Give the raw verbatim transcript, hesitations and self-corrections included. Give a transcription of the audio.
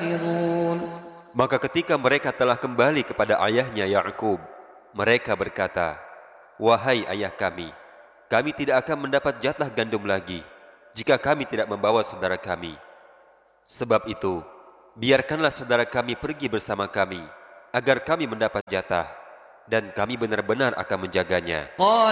لحافظون. Maka ketika mereka telah kembali kepada ayahnya Ya'qub, mereka berkata, "Wahai ayah kami, kami tidak akan mendapat jatah gandum lagi jika kami tidak membawa saudara kami. Sebab itu, biarkanlah saudara kami pergi bersama kami, agar kami mendapat jatah, dan kami benar-benar akan menjaganya."